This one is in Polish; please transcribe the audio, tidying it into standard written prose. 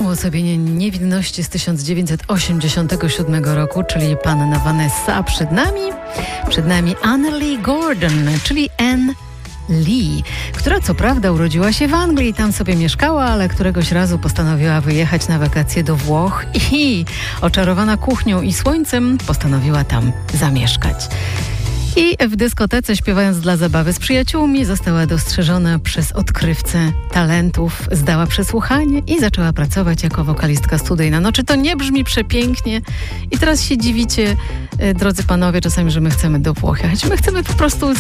uosobienie niewinności z 1987 roku, czyli panna Vanessa, a przed nami Anna Lee Gordon, czyli Anne Lee, która co prawda urodziła się w Anglii i tam sobie mieszkała, ale któregoś razu postanowiła wyjechać na wakacje do Włoch i oczarowana kuchnią i słońcem postanowiła tam zamieszkać. I w dyskotece, śpiewając dla zabawy z przyjaciółmi, została dostrzeżona przez odkrywcę talentów, zdała przesłuchanie i zaczęła pracować jako wokalistka studyjna. No czy to nie brzmi przepięknie? I teraz się dziwicie, drodzy panowie, czasami, że my chcemy do Włoch jechać. My chcemy po prostu